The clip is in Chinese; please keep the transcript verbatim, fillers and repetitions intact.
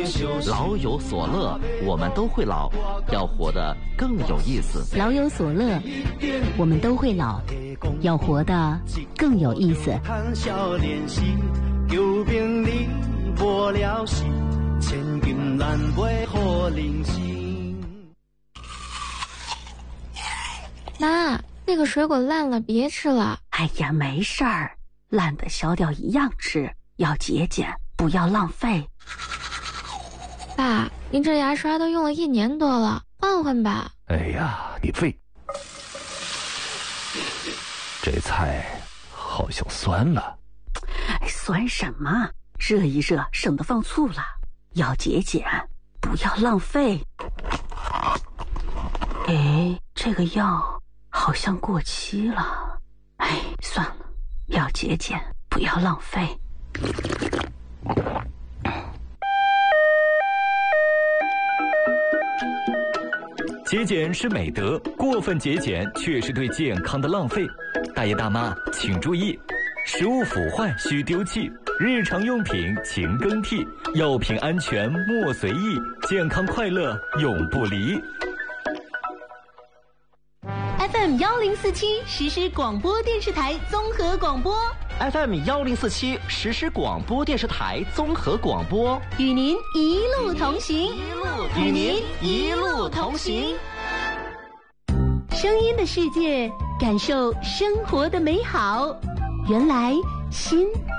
老有所乐，我们都会老，要活得更有意思。 老有所乐，我们都会老，要活得更有意思。 妈，那个水果烂了，别吃了。 哎呀，没事儿，烂的消掉一样吃，要节俭，不要浪费。 爸，您这牙刷都用了一年多了，换换吧。 哎呀，你废！这菜好像酸了。 哎，酸什么？热一热，省得放醋了。要节俭，不要浪费。哎，这个药好像过期了。哎，算了，要节俭，不要浪费。 节俭是美德，过分节俭却是对健康的浪费。大爷大妈请注意，食物腐坏需丢弃，日常用品勤更替，药品安全莫随意，健康快乐永不离。 F M 幺零四七实时广播电视台综合广播 F M 幺零四七实时广播电视台综合广播， 与您一路同行， 与您一路同行。 声音的世界，感受生活的美好。原来心